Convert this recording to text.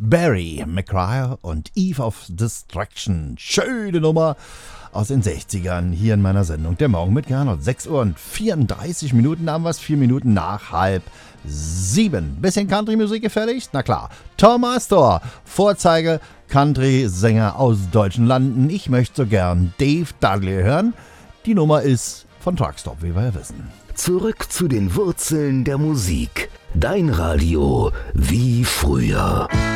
Barry McGuire und Eve of Destruction. Schöne Nummer aus den 60ern hier in meiner Sendung Der Morgen mit Gernot. 6 Uhr und 34 Minuten haben wir es, 4 Minuten nach 6:30. Bisschen Country-Musik gefällig? Na klar. Tom Astor, Vorzeige Country-Sänger aus deutschen Landen. Ich möchte so gern Dave Dudley hören. Die Nummer ist von Truckstop, wie wir ja wissen. Zurück zu den Wurzeln der Musik. Dein Radio wie früher.